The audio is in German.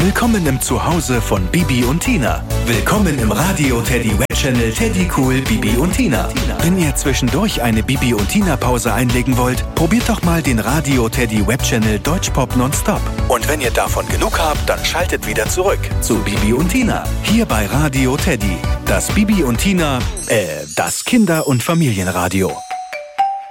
Willkommen im Zuhause von Bibi und Tina. Willkommen im Radio Teddy Web Channel Teddy Cool Bibi und Tina. Wenn ihr zwischendurch eine Bibi und Tina Pause einlegen wollt, probiert doch mal den Radio Teddy Web Channel Deutschpop Nonstop. Und wenn ihr davon genug habt, dann schaltet wieder zurück zu Bibi und Tina. Hier bei Radio Teddy. Das Bibi und Tina, das Kinder- und Familienradio.